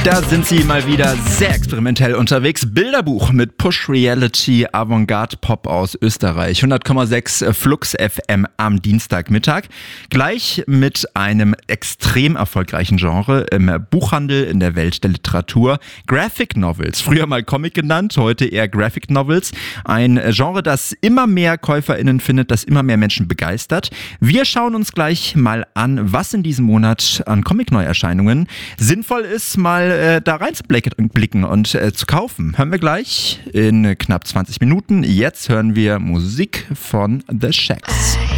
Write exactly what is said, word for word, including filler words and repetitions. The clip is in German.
Da sind sie mal wieder sehr experimentell unterwegs. Bilderbuch mit Push Reality Avantgarde Pop aus Österreich. hundert Komma sechs Flux F M am Dienstagmittag. Gleich mit einem extrem erfolgreichen Genre im Buchhandel in der Welt der Literatur. Graphic Novels, früher mal Comic genannt, heute eher Graphic Novels. Ein Genre, das immer mehr KäuferInnen findet, das immer mehr Menschen begeistert. Wir schauen uns gleich mal an, was in diesem Monat an Comic-Neuerscheinungen sinnvoll ist, mal äh, da reinzublicken und äh, zu kaufen. Hören wir gleich in knapp zwanzig Minuten. Jetzt hören wir Musik von The Shacks.